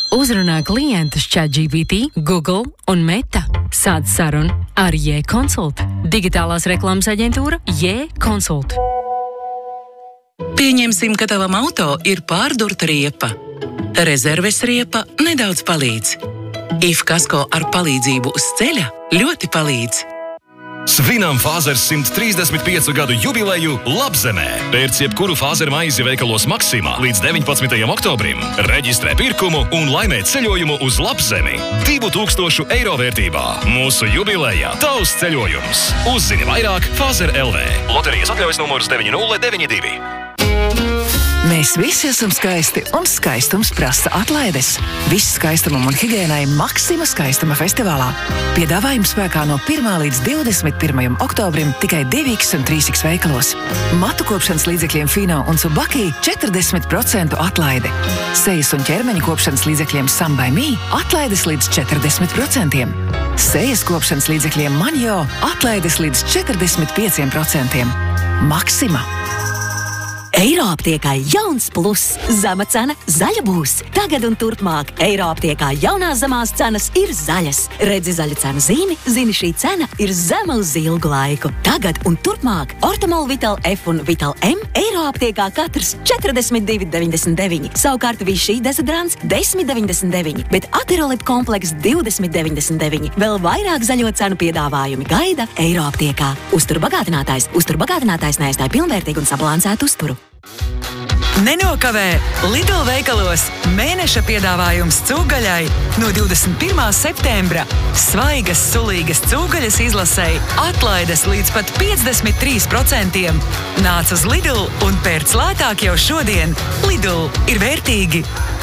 Uzrunā klientus ChatGPT, Google un Meta. Sāc sarunu ar J-Consult. Digitālās reklāmas aģentūra J-Consult. Pieņemsim, ka tavam auto ir pārdurta riepa. Rezerves riepa nedaudz palīdz. IF kasko ar palīdzību uz ceļa ļoti palīdz. Svinām Fāzers 135 gadu jubileju Labzemē. Pērc jebkuru Fāzer maizi veikalos Maksimā līdz 19. oktobrim. Reģistrē pirkumu un laimē ceļojumu uz Labzemi 2000 eiro vērtībā. Mūsu jubilejā tavs ceļojums. Uzzini vairāk Fāzer LV. Loterijas atļaujas numurs 9092. Mēs visi esam skaisti, un skaistums prasa atlaides. Viss skaistumam un higiēnai Maksima skaistuma festivālā. Piedāvājums spēkā no 1. līdz 21. oktobrim tikai 2X un 3X veikalos. Matu kopšanas līdzekļiem Fino un Subaki 40% atlaide. Sejas un ķermeņa kopšanas līdzekļiem Sambai Mī atlaides līdz 40%. Sejas kopšanas līdzekļiem Manjo atlaides līdz 45%. Maksima. Eiroaptiekā jauns plus. Zema cena zaļa būs. Tagad un turpmāk Eiroaptiekā jaunās zemās cenas ir zaļas. Redzi zaļa cenu zīmi, zini šī cena ir zema uz ilgu laiku. Tagad un turpmāk Ortamol Vital F un Vital M Eiroaptiekā katrs 42,99. Savukārt Vichy dezodorants 10,99, bet Aterolip kompleks 20,99. Vēl vairāk zaļo cenu piedāvājumi gaida Eiroaptiekā. Uzturbagātinātājs. Uzturbagātinātājs neaizstāj pilnvērtīgu un sabalansētu uzturu. Nenokavē Lidl veikalos mēneša piedāvājums cūgaļai no 21. septembra. Svaigas, sulīgas cūgaļas izlasei atlaides līdz pat 53%. Nāc uz Lidl un pērc lētāk jau šodien. Lidl ir vērtīgi.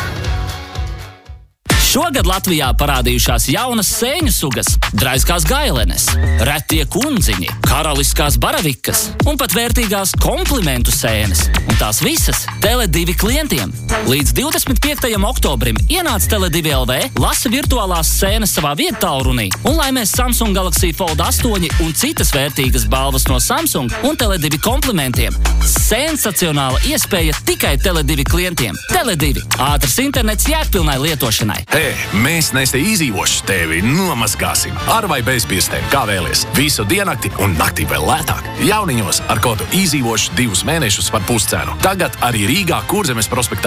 Šogad Latvijā parādījušās jaunas sēņu sugas, draiskās gailenes, retie kundziņi, karaliskās baravikas un pat vērtīgās komplimentu sēnes. Un tās visas Tele2 klientiem. Līdz 25. oktobrim ienāc Tele2 LV, lasa virtuālās sēnes savā viedtālrunī un laimēs Samsung Galaxy Fold 8 un citas vērtīgas balvas no Samsung un Tele2 komplimentiem. Sensacionāla iespēja tikai Tele2 klientiem. Tele2 – ātrs internets jēgpilnai lietošanai. Mēs Neste izdzīvoši tevi nomazgāsim. Ar vai bez pirkstēm, kā vēlies. Visu diennakti un naktī vēl lētāk. Jauniņos ar kodu izdzīvoši 2 mēnešus par puscenu. Tagad arī Rīgā Kurzemes prospektā